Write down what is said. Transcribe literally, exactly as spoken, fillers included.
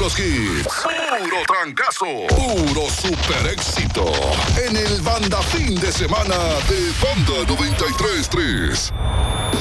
puros hits, puro trancazo, puro super éxito. En el Banda Fin de Semana de Banda noventa y tres punto tres.